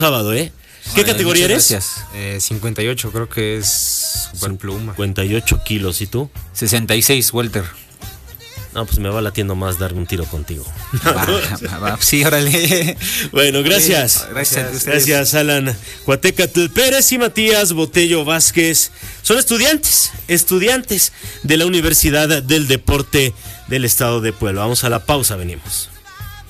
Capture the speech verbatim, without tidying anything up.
sábado, ¿eh? ¿Qué Vale, categoría eres? Gracias. Eh, cincuenta y ocho, creo que es superpluma. cincuenta y ocho kilos, ¿y tú? sesenta y seis, Walter. No, pues me va latiendo más darme un tiro contigo. Va, va, va. Sí, órale. Bueno, gracias. Gracias a ustedes. Gracias, Alan Cuatecatl Pérez y Matías Botello Vázquez. Son estudiantes, estudiantes de la Universidad del Deporte del Estado de Puebla. Vamos a la pausa, venimos.